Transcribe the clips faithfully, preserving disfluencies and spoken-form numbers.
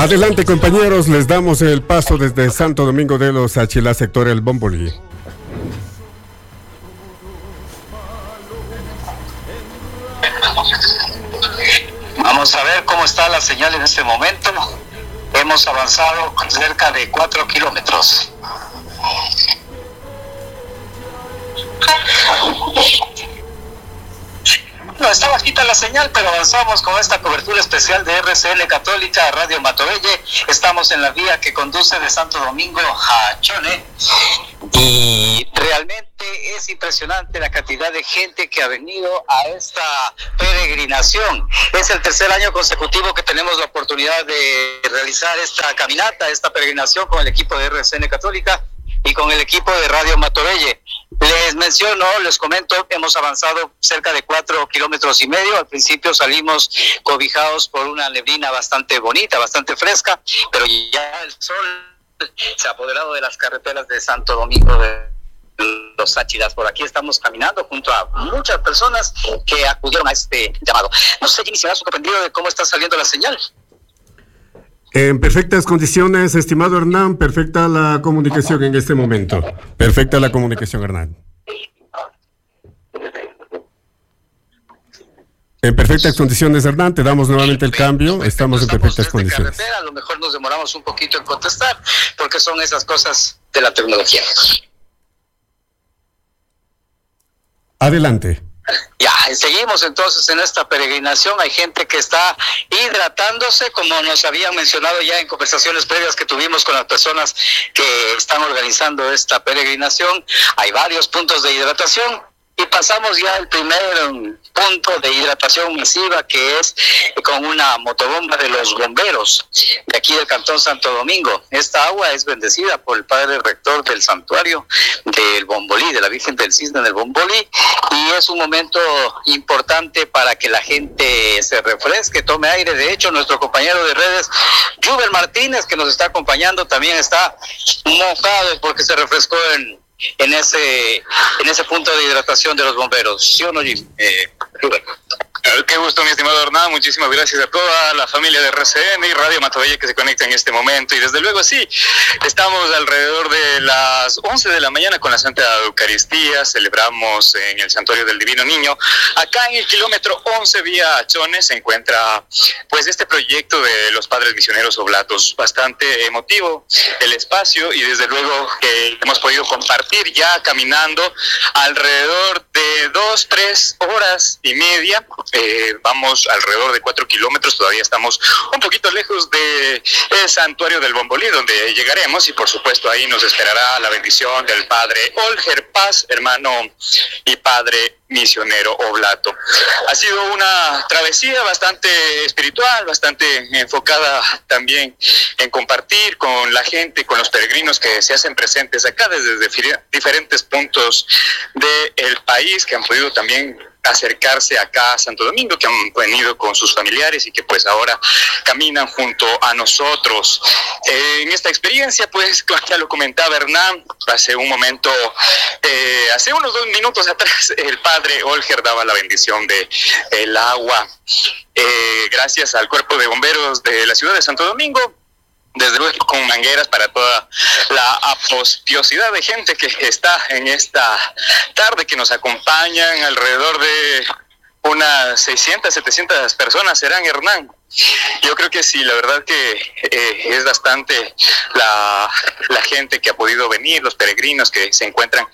Adelante, compañeros, les damos el paso desde Santo Domingo de los Achilá, sector El Bombolí. Vamos a ver cómo está la señal en este momento. Hemos avanzado cerca de cuatro kilómetros. No, está bajita la señal, pero avanzamos con esta cobertura especial de R C N Católica, Radio Matovelle. Estamos en la vía que conduce de Santo Domingo a Chone. Y realmente es impresionante la cantidad de gente que ha venido a esta peregrinación. Es el tercer año consecutivo que tenemos la oportunidad de realizar esta caminata, esta peregrinación con el equipo de R C N Católica y con el equipo de Radio Matovelle. Les menciono, les comento, hemos avanzado cerca de cuatro kilómetros y medio. Al principio salimos cobijados por una neblina bastante bonita, bastante fresca, pero ya el sol se ha apoderado de las carreteras de Santo Domingo de los Áchilas. Por aquí estamos caminando junto a muchas personas que acudieron a este llamado. No sé, Jimmy, si me has sorprendido de cómo está saliendo la señal. En perfectas condiciones, estimado Hernán, perfecta la comunicación en este momento. Perfecta la comunicación, Hernán. En perfectas condiciones, Hernán, te damos nuevamente el cambio. Estamos en perfectas condiciones. A lo mejor nos demoramos un poquito en contestar, porque son esas cosas de la tecnología. Adelante. Ya, seguimos entonces en esta peregrinación. Hay gente que está hidratándose, como nos habían mencionado ya en conversaciones previas que tuvimos con las personas que están organizando esta peregrinación. Hay varios puntos de hidratación. Y pasamos ya al primer um, punto de hidratación masiva, que es con una motobomba de los bomberos de aquí del Cantón Santo Domingo. Esta agua es bendecida por el padre rector del santuario del Bombolí, de la Virgen del Cisne del Bombolí, y es un momento importante para que la gente se refresque, tome aire. De hecho, nuestro compañero de redes, Juber Martínez, que nos está acompañando, también está mojado porque se refrescó en en ese en ese punto de hidratación de los bomberos. ¿Sí o no, Jim? Eh, Qué gusto, mi estimado Hernán. Muchísimas gracias a toda la familia de R C N y Radio Matovelle que se conecta en este momento. Y desde luego, sí, estamos alrededor de las once de la mañana con la Santa Eucaristía. Celebramos en el Santuario del Divino Niño. Acá en el kilómetro once vía Chone se encuentra pues este proyecto de los Padres Misioneros Oblatos. Bastante emotivo el espacio, y desde luego que hemos podido compartir ya caminando alrededor de dos, tres horas y media. Eh, vamos alrededor de cuatro kilómetros, todavía estamos un poquito lejos del santuario del Bombolí, donde llegaremos, y por supuesto ahí nos esperará la bendición del padre Olger Paz, hermano y padre misionero oblato. Ha sido una travesía bastante espiritual, bastante enfocada también en compartir con la gente, con los peregrinos que se hacen presentes acá desde diferentes puntos del país, que han podido también acercarse acá a Santo Domingo, que han venido con sus familiares y que pues ahora caminan junto a nosotros. Eh, en esta experiencia, pues ya lo comentaba Hernán, hace un momento, eh, hace unos dos minutos atrás, el padre Olger daba la bendición de el agua, eh, gracias al cuerpo de bomberos de la ciudad de Santo Domingo. Desde luego con mangueras para toda la apostiosidad de gente que está en esta tarde, que nos acompañan alrededor de unas seiscientas, setecientas personas serán, Hernán. Yo creo que sí, la verdad que eh, es bastante la, la gente que ha podido venir, los peregrinos que se encuentran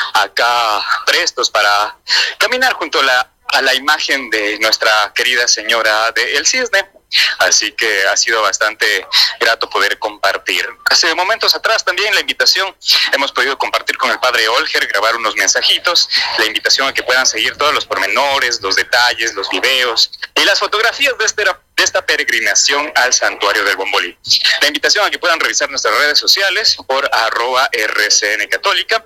acá prestos para caminar junto a la, a la imagen de nuestra querida Señora del Cisne. Así que ha sido bastante grato poder compartir. Hace momentos atrás también la invitación, hemos podido compartir con el padre Olger, grabar unos mensajitos, la invitación a que puedan seguir todos los pormenores, los detalles, los videos y las fotografías de, este, de esta peregrinación al Santuario del Bombolí. La invitación a que puedan revisar nuestras redes sociales por arroba R C N Católica.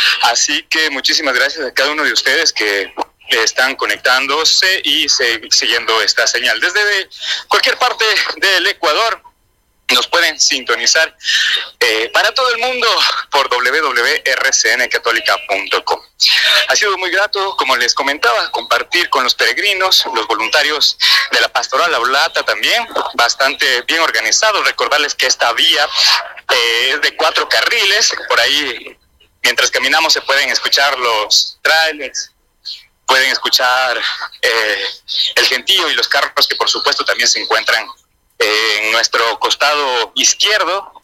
Así que muchísimas gracias a cada uno de ustedes que están conectándose y se, siguiendo esta señal desde cualquier parte del Ecuador. nos pueden sintonizar eh, para todo el mundo por doble u doble u doble u punto r c n católica punto com. Ha sido muy grato, como les comentaba, compartir con los peregrinos, los voluntarios de la Pastoral La Oblata también, bastante bien organizado. Recordarles que esta vía eh, es de cuatro carriles, por ahí mientras caminamos se pueden escuchar los trailers, pueden escuchar eh, el gentío y los carros que por supuesto también se encuentran en nuestro costado izquierdo,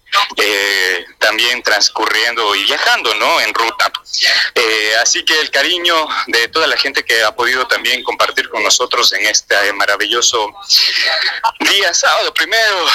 eh, también transcurriendo y viajando, ¿no?, en ruta. Eh, así que el cariño de toda la gente que ha podido también compartir con nosotros en este maravilloso día, sábado primero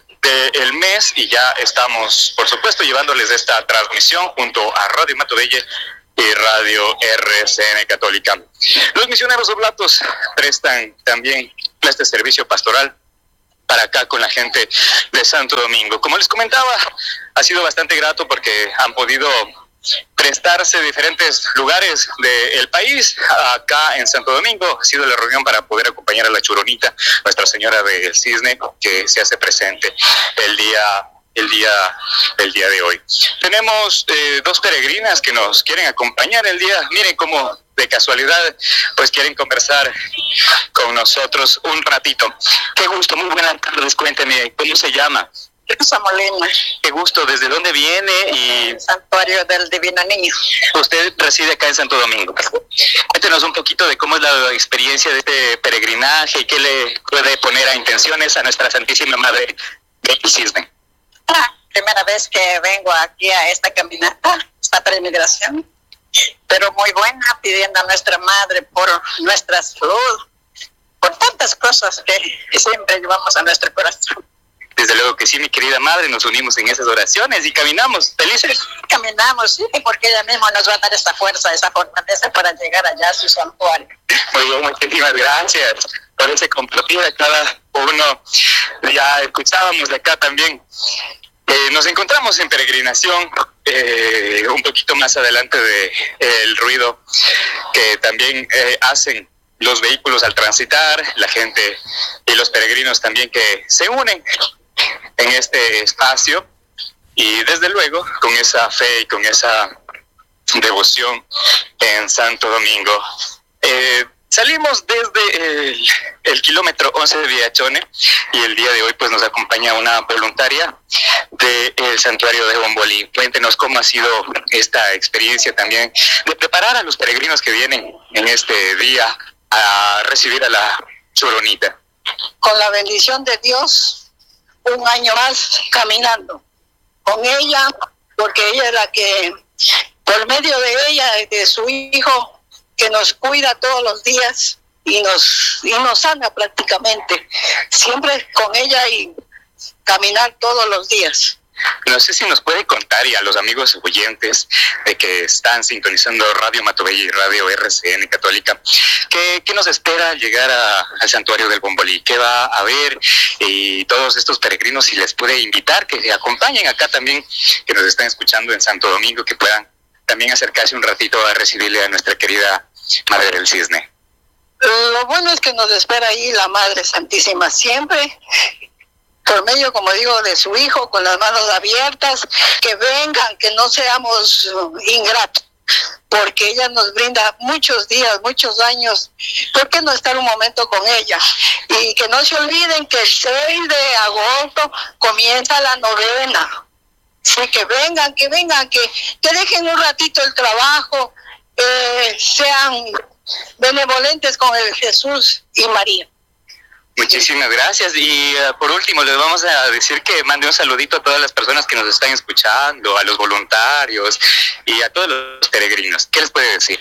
del mes, y ya estamos, por supuesto, llevándoles esta transmisión junto a Radio Matovelle y Radio R C N Católica. Los misioneros oblatos prestan también este servicio pastoral para acá con la gente de Santo Domingo. Como les comentaba, ha sido bastante grato porque han podido prestarse diferentes lugares del país. Acá en Santo Domingo ha sido la reunión para poder acompañar a la Churonita, Nuestra Señora del Cisne, que se hace presente el día el día el día de hoy. Tenemos eh, dos peregrinas que nos quieren acompañar el día. Miren cómo de casualidad pues quieren conversar con nosotros un ratito. Qué gusto, muy buenas tardes. Cuénteme, ¿cómo se llama? Rosa Molina. Qué gusto, ¿desde dónde viene? Y Santuario del Divino Niño. Usted reside acá en Santo Domingo. Cuéntenos un poquito de cómo es la experiencia de este peregrinaje y qué le puede poner a intenciones a nuestra Santísima Madre del Cisne. Ah, primera vez que vengo aquí a esta caminata, esta peregrinación, pero muy buena, pidiendo a nuestra Madre por nuestra salud, por tantas cosas que siempre llevamos a nuestro corazón. Desde luego que sí, mi querida Madre, nos unimos en esas oraciones y caminamos felices. Caminamos, sí, porque ella misma nos va a dar esa fuerza, esa fortaleza para llegar allá a su santuario. Muy bien, muchísimas gracias por ese compartir a cada uno. Ya escuchábamos de acá también. Eh, nos encontramos en peregrinación, eh, un poquito más adelante de eh, el ruido que también eh, hacen los vehículos al transitar, la gente y los peregrinos también que se unen en este espacio, y desde luego con esa fe y con esa devoción en Santo Domingo. Eh, Salimos desde el, el kilómetro once de Villachone, y el día de hoy pues nos acompaña una voluntaria del santuario de Bombolí. Cuéntenos cómo ha sido esta experiencia también de preparar a los peregrinos que vienen en este día a recibir a la Churonita. Con la bendición de Dios, un año más caminando con ella, porque ella es la que, por medio de ella y de su hijo, que nos cuida todos los días y nos y nos sana prácticamente, siempre con ella y caminar todos los días. No sé si nos puede contar, y a los amigos oyentes de que están sintonizando Radio Matovelle y Radio R C N Católica, ¿qué, qué nos espera al llegar a, al santuario del Bombolí? ¿Qué va a haber? Y todos estos peregrinos, si les puede invitar, que se acompañen acá también, que nos están escuchando en Santo Domingo, que puedan también acercarse un ratito a recibirle a nuestra querida Madre del Cisne. Lo bueno es que nos espera ahí la Madre Santísima siempre, por medio, como digo, de su hijo, con las manos abiertas, que vengan, que no seamos ingratos, porque ella nos brinda muchos días, muchos años. ¿Por qué no estar un momento con ella? Y que no se olviden que el seis de agosto comienza la novena. Sí, que vengan, que vengan, que, que dejen un ratito el trabajo, eh, sean benevolentes con el Jesús y María. Muchísimas gracias. Y uh, por último, les vamos a decir que mande un saludito a todas las personas que nos están escuchando, a los voluntarios y a todos los peregrinos. ¿Qué les puede decir?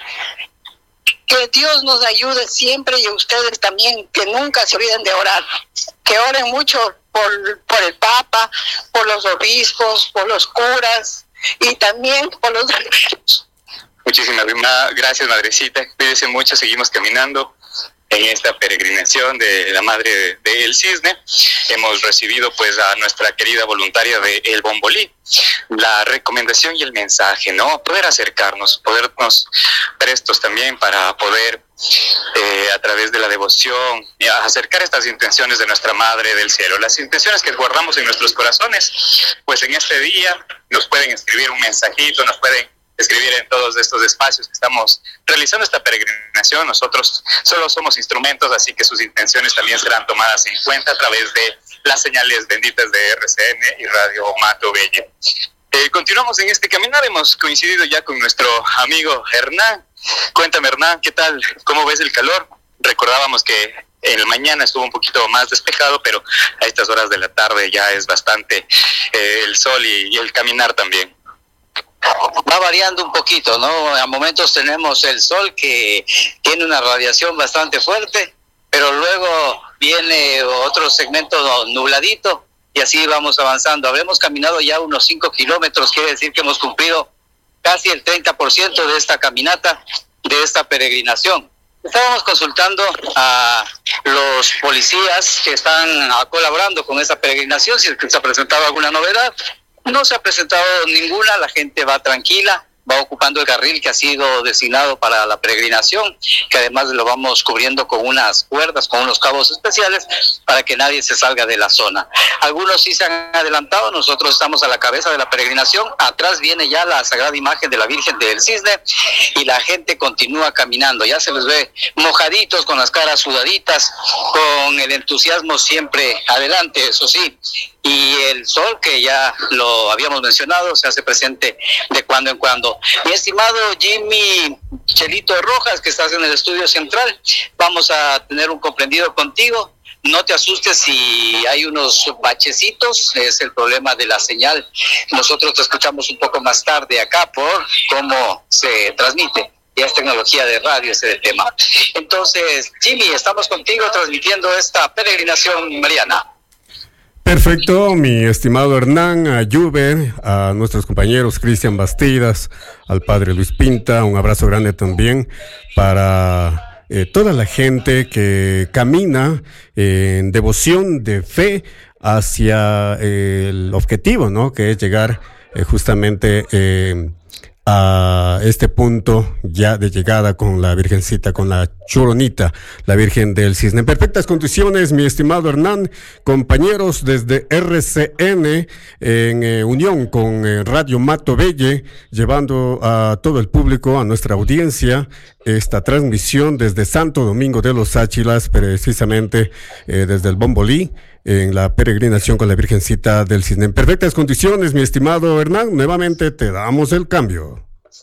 Que Dios nos ayude siempre, y a ustedes también, que nunca se olviden de orar. Que oren mucho por, por el Papa, por los obispos, por los curas y también por los religiosos. Muchísimas gracias, Madrecita. Cuídese mucho, seguimos caminando en esta peregrinación de la Madre del Cisne. Hemos recibido pues a nuestra querida voluntaria de El Bombolí, la recomendación y el mensaje, ¿no? Poder acercarnos, podernos prestos también para poder eh, a través de la devoción, a acercar estas intenciones de nuestra Madre del Cielo, las intenciones que guardamos en nuestros corazones. Pues en este día nos pueden escribir un mensajito, nos pueden escribir en todos estos espacios que estamos realizando esta peregrinación. Nosotros solo somos instrumentos, así que sus intenciones también serán tomadas en cuenta a través de las señales benditas de R C N y Radio Matovelle. Eh, continuamos en este caminar, hemos coincidido ya con nuestro amigo Hernán. Cuéntame, Hernán, ¿qué tal? ¿Cómo ves el calor? Recordábamos que en la mañana estuvo un poquito más despejado, pero a estas horas de la tarde ya es bastante eh, el sol y, y el caminar también. Va variando un poquito, ¿no? A momentos tenemos el sol que tiene una radiación bastante fuerte, pero luego viene otro segmento nubladito y así vamos avanzando. Habremos caminado ya unos cinco kilómetros, quiere decir que hemos cumplido casi el treinta por ciento de esta caminata, de esta peregrinación. Estábamos consultando a los policías que están colaborando con esta peregrinación, si se ha presentado alguna novedad. No se ha presentado ninguna, la gente va tranquila, va ocupando el carril que ha sido designado para la peregrinación, que además lo vamos cubriendo con unas cuerdas, con unos cabos especiales, para que nadie se salga de la zona. Algunos sí se han adelantado, nosotros estamos a la cabeza de la peregrinación, atrás viene ya la sagrada imagen de la Virgen del Cisne, y la gente continúa caminando, ya se les ve mojaditos, con las caras sudaditas, con el entusiasmo siempre adelante, eso sí. Y el sol, que ya lo habíamos mencionado, se hace presente de cuando en cuando. Mi estimado Jimmy Chelito Rojas, que estás en el estudio central, vamos a tener un comprendido contigo. No te asustes si hay unos bachecitos, es el problema de la señal. Nosotros te escuchamos un poco más tarde acá por cómo se transmite. Ya es tecnología de radio ese tema. Entonces, Jimmy, estamos contigo transmitiendo esta peregrinación mariana. Perfecto, mi estimado Hernán, a Juve, a nuestros compañeros Cristian Bastidas, al padre Luis Pinta, un abrazo grande también para eh, toda la gente que camina eh, en devoción de fe hacia eh, el objetivo, ¿no? Que es llegar eh, justamente eh, a este punto ya de llegada con la Virgencita, con la Choronita, la Virgen del Cisne. En perfectas condiciones, mi estimado Hernán, compañeros desde R C N, en eh, unión con eh, Radio Matovelle, llevando a todo el público, a nuestra audiencia, esta transmisión desde Santo Domingo de los Áchilas, precisamente eh, desde el Bombolí, en la peregrinación con la Virgencita del Cisne. En perfectas condiciones, mi estimado Hernán, nuevamente te damos el cambio.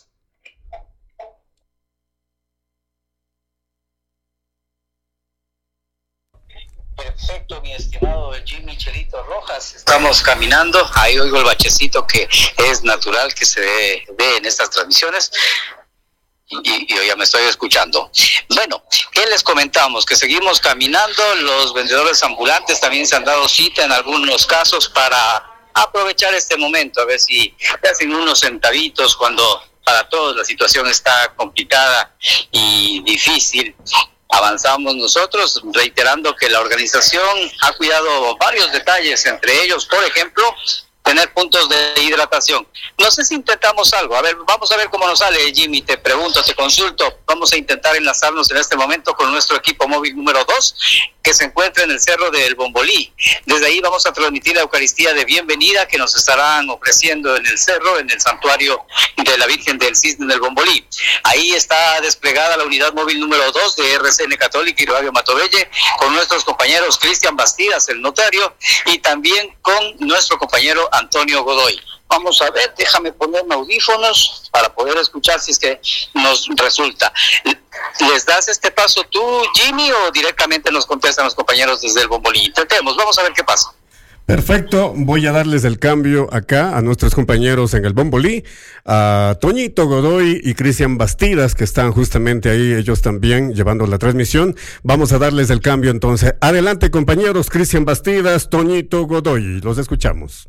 Perfecto, mi estimado Jimmy Chelito Rojas. Estamos caminando, ahí oigo el bachecito que es natural que se ve, ve en estas transmisiones. Y, y yo ya me estoy escuchando. Bueno, ¿qué les comentamos? Que seguimos caminando, los vendedores ambulantes también se han dado cita en algunos casos para aprovechar este momento, a ver si hacen unos centavitos cuando para todos la situación está complicada y difícil. Avanzamos nosotros, reiterando que la organización ha cuidado varios detalles, entre ellos, por ejemplo, tener puntos de hidratación. No sé si intentamos algo. A ver, vamos a ver cómo nos sale, Jimmy. Te pregunto, te consulto. Vamos a intentar enlazarnos en este momento con nuestro equipo móvil número dos, que se encuentra en el Cerro del Bombolí. Desde ahí vamos a transmitir la Eucaristía de bienvenida que nos estarán ofreciendo en el cerro, en el santuario de la Virgen del Cisne del Bombolí. Ahí está desplegada la unidad móvil número dos de R C N Católica y Radio Matovelle, con nuestros compañeros Cristian Bastidas, el notario, y también con nuestro compañero Antonio Godoy. Vamos a ver, déjame ponerme audífonos para poder escuchar si es que nos resulta. ¿Les das este paso tú, Jimmy, o directamente nos contestan los compañeros desde el Bombolí? Intentemos, vamos a ver qué pasa. Perfecto, voy a darles el cambio acá a nuestros compañeros en el Bombolí, a Toñito Godoy y Cristian Bastidas, que están justamente ahí, ellos también llevando la transmisión. Vamos a darles el cambio entonces. Adelante, compañeros, Cristian Bastidas, Toñito Godoy, los escuchamos.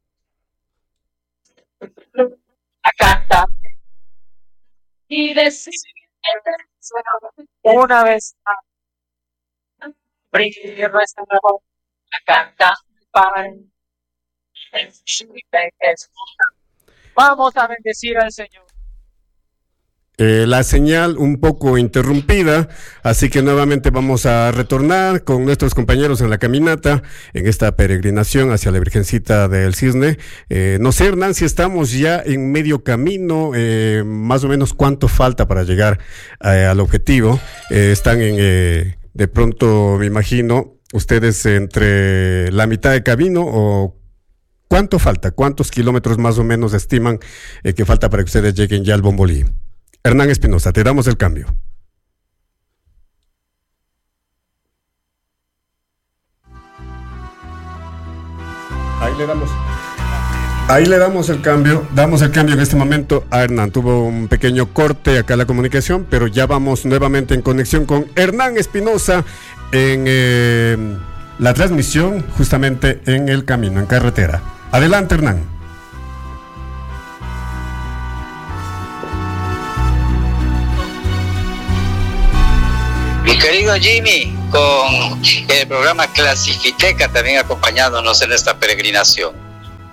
A cantar y decir una vez más, brille nuestra voz a cantar para el Vamos a bendecir al Señor. eh, la señal un poco interrumpida, así que nuevamente vamos a retornar con nuestros compañeros en la caminata, en esta peregrinación hacia la Virgencita del Cisne. Eh, no sé, Hernán, si estamos ya en medio camino, eh, más o menos cuánto falta para llegar eh, al objetivo. Eh, están en, eh, de pronto, me imagino, ustedes entre la mitad de camino o ¿cuánto falta? ¿Cuántos kilómetros más o menos estiman eh, que falta para que ustedes lleguen ya al Bombolí? Hernán Espinosa, te damos el cambio. Ahí le damos. Ahí le damos el cambio, damos el cambio en este momento a Hernán. Tuvo un pequeño corte acá la comunicación, pero ya vamos nuevamente en conexión con Hernán Espinosa en eh, la transmisión justamente en el camino, en carretera. Adelante, Hernán. Mi querido Jimmy, con el programa Clasifiteca también acompañándonos en esta peregrinación.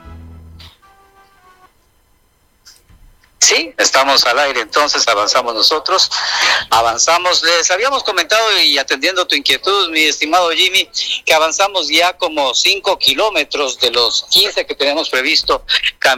Sí, estamos al aire, entonces avanzamos nosotros, avanzamos, les habíamos comentado y atendiendo tu inquietud, mi estimado Jimmy, que avanzamos ya como cinco kilómetros de los quince que tenemos previsto